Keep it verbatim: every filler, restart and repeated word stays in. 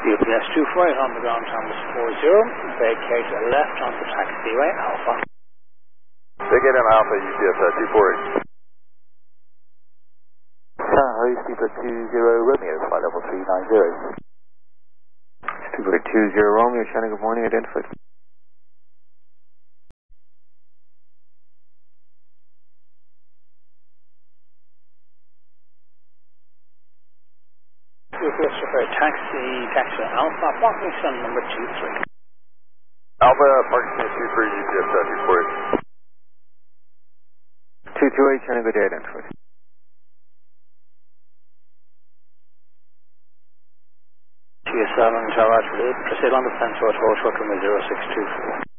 U P S two four eight on the ground, Thomas four zero, vacate left onto taxiway Alpha. Vacate on Alpha, U P S uh, two four eight. Tahoe, Super two zero Romeo, flight level three nine zero. Super two zero Romeo, Shannon, good morning, identified. U P S for taxi, taxi Alpha, parking sun number two three. Alpha, parking sun two three, U P S uh, two four eight. two two eight, Shannon, good day, identified. T S seven, Charlotte, proceed on the fence, Road, Road, zero six two four.